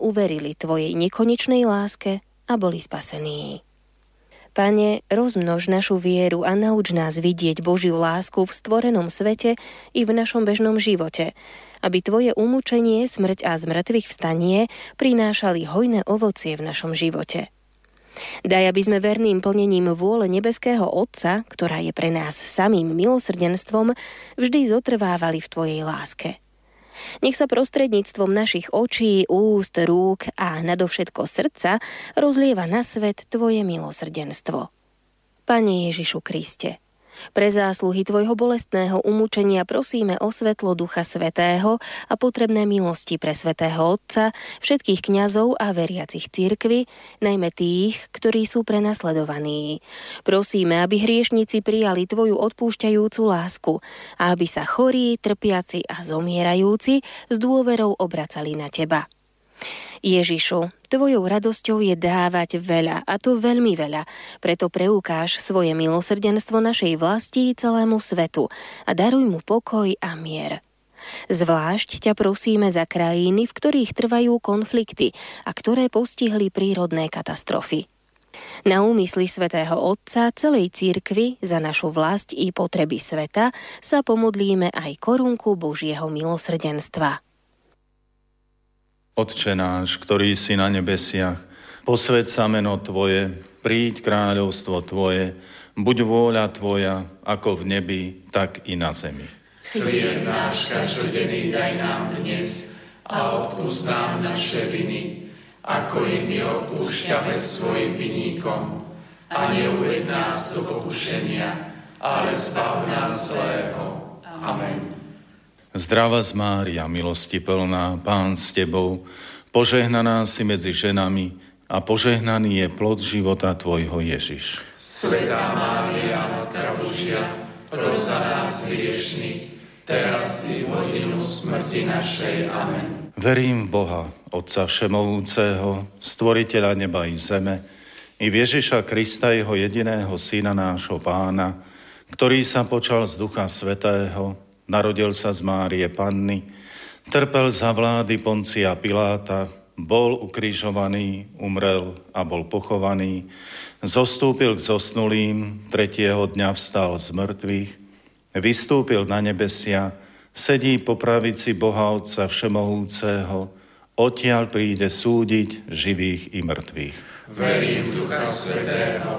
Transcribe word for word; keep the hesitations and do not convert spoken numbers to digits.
uverili Tvojej nekonečnej láske a boli spasení. Pane, rozmnož našu vieru a nauč nás vidieť Božiu lásku v stvorenom svete i v našom bežnom živote, aby Tvoje umúčenie, smrť a zmrtvých vstanie prinášali hojné ovocie v našom živote. Daj, aby sme verným plnením vôle nebeského Otca, ktorá je pre nás samým milosrdenstvom, vždy zotrvávali v Tvojej láske. Nech sa prostredníctvom našich očí, úst, rúk a nadovšetko srdca rozlieva na svet Tvoje milosrdenstvo. Pane Ježišu Kriste, pre zásluhy Tvojho bolestného umúčenia prosíme o svetlo Ducha Svätého a potrebné milosti pre Svätého Otca, všetkých kňazov a veriacich cirkvi, najmä tých, ktorí sú prenasledovaní. Prosíme, aby hriešnici prijali Tvoju odpúšťajúcu lásku a aby sa chorí, trpiaci a zomierajúci s dôverou obracali na Teba. Ježišu, Tvojou radosťou je dávať veľa, a to veľmi veľa, preto preukáž svoje milosrdenstvo našej vlasti celému svetu a daruj mu pokoj a mier. Zvlášť ťa prosíme za krajiny, v ktorých trvajú konflikty a ktoré postihli prírodné katastrofy. Na úmysly Svätého Otca, celej cirkvi, za našu vlast i potreby sveta sa pomodlíme aj korunku Božieho milosrdenstva. Otče náš, ktorý si na nebesiach, posväť sa meno Tvoje, príď kráľovstvo Tvoje, buď vôľa Tvoja, ako v nebi, tak i na zemi. Chlieb náš každodenný daj nám dnes a odpusť nám naše viny, ako i my odpúšťame svojim vinníkom. A neuveď nás do pokušenia, ale zbav nás zlého. Amen. Zdravá Mária, milosti plná, Pán s Tebou, požehnaná si medzi ženami a požehnaný je plod života Tvojho Ježiš. Svätá Mária, Matka Božia, pros za nás hriešnych, teraz i v hodinu smrti našej. Amen. Verím v Boha, Otca Všemovúceho, Stvoriteľa neba i zeme, i v Ježiša Krista, Jeho jediného Syna, nášho Pána, ktorý sa počal z Ducha Svätého, narodil sa z Márie Panny, trpel za vlády Poncia Piláta, bol ukrižovaný, umrel a bol pochovaný, zostúpil k zosnulým, tretieho dňa vstal z mŕtvych, vystúpil na nebesia, sedí po pravici Boha Otca Všemohúceho, odtiaľ príde súdiť živých i mŕtvych. Verím v Ducha Svätého,